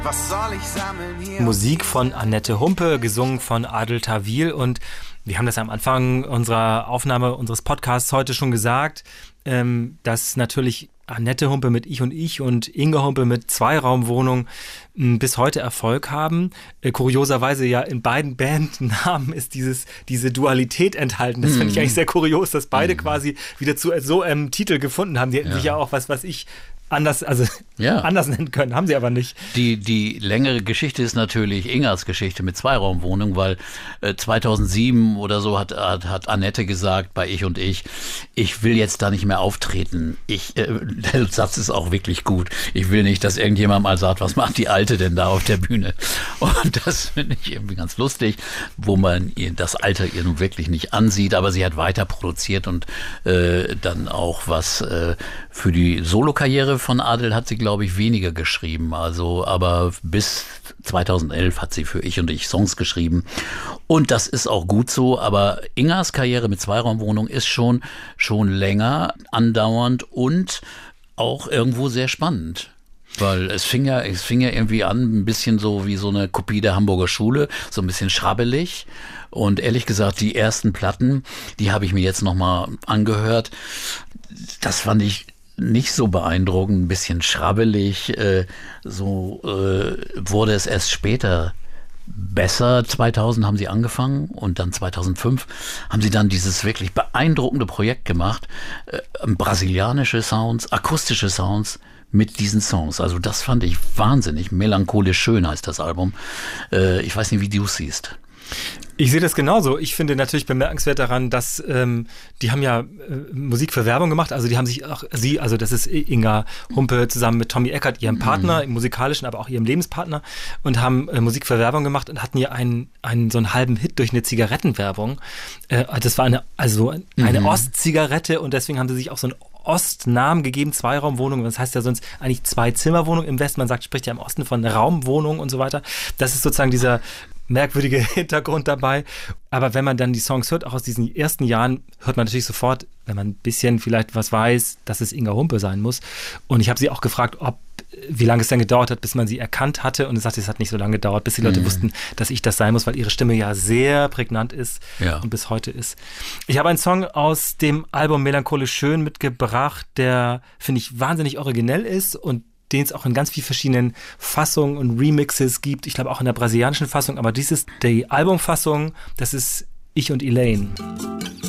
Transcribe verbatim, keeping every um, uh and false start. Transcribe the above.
Was soll ich sammeln hier? Musik von Annette Humpe, gesungen von Adel Tawil, und wir haben das am Anfang unserer Aufnahme unseres Podcasts heute schon gesagt, ähm, dass natürlich Annette Humpe mit Ich und Ich und Inge Humpe mit Zweiraumwohnung m, bis heute Erfolg haben. Äh, kurioserweise ja in beiden Bandnamen ist dieses, diese Dualität enthalten. Das mm. finde ich eigentlich sehr kurios, dass beide mm. quasi wieder zu so einem ähm, Titel gefunden haben. Die hätten ja. sich ja auch, was weiß ich, anders, also ja. anders nennen können, haben sie aber nicht. Die, die längere Geschichte ist natürlich Ingers Geschichte mit Zweiraumwohnung, weil äh, zweitausendsieben oder so hat, hat, hat Annette gesagt bei Ich und Ich, ich will jetzt da nicht mehr auftreten. Ich, äh, der Satz ist auch wirklich gut. Ich will nicht, dass irgendjemand mal sagt, was macht die Alte denn da auf der Bühne? Und das finde ich irgendwie ganz lustig, wo man ihr das Alter ihr nun wirklich nicht ansieht, aber sie hat weiter produziert und äh, dann auch was äh, für die Solokarriere von Adel hat sie, glaube ich, weniger geschrieben. Also, aber bis zweitausendelf hat sie für Ich und Ich Songs geschrieben. Und das ist auch gut so. Aber Ingers Karriere mit Zweiraumwohnung ist schon, schon länger andauernd und auch irgendwo sehr spannend. Weil es fing ja, es fing ja irgendwie an, ein bisschen so wie so eine Kopie der Hamburger Schule, so ein bisschen schrabbelig. Und ehrlich gesagt, die ersten Platten, die habe ich mir jetzt nochmal angehört. Das fand ich nicht so beeindruckend, ein bisschen schrabbelig. Äh, so äh, wurde es erst später besser. zweitausend haben sie angefangen und dann zweitausendfünf haben sie dann dieses wirklich beeindruckende Projekt gemacht. Äh, brasilianische Sounds, akustische Sounds mit diesen Songs. Also das fand ich wahnsinnig. Melancholisch schön heißt das Album. Äh, ich weiß nicht, wie du es siehst. Ich sehe das genauso. Ich finde natürlich bemerkenswert daran, dass ähm, die haben ja äh, Musik für Werbung gemacht. Also die haben sich auch, sie, also das ist Inga Humpe zusammen mit Tommy Eckert, ihrem Partner, mhm. im musikalischen, aber auch ihrem Lebenspartner, und haben äh, Musik für Werbung gemacht und hatten ja einen, einen so einen halben Hit durch eine Zigarettenwerbung. Äh, das war eine, also eine mhm. Ostzigarette, und deswegen haben sie sich auch so einen Ostnamen gegeben, Zweiraumwohnung. Das heißt ja sonst eigentlich Zwei-Zimmer-Wohnung im Westen. Man sagt, spricht ja im Osten von Raumwohnung und so weiter. Das ist sozusagen dieser merkwürdige Hintergrund dabei. Aber wenn man dann die Songs hört, auch aus diesen ersten Jahren, hört man natürlich sofort, wenn man ein bisschen vielleicht was weiß, dass es Inga Humpe sein muss. Und ich habe sie auch gefragt, ob wie lange es denn gedauert hat, bis man sie erkannt hatte. Und sie sagte, es hat nicht so lange gedauert, bis die Leute mhm. wussten, dass ich das sein muss, weil ihre Stimme ja sehr prägnant ist ja. und bis heute ist. Ich habe einen Song aus dem Album Melancholisch schön mitgebracht, der, finde ich, wahnsinnig originell ist und den es auch in ganz vielen verschiedenen Fassungen und Remixes gibt. Ich glaube auch in der brasilianischen Fassung, aber dies ist die Albumfassung, das ist Ich und Elaine.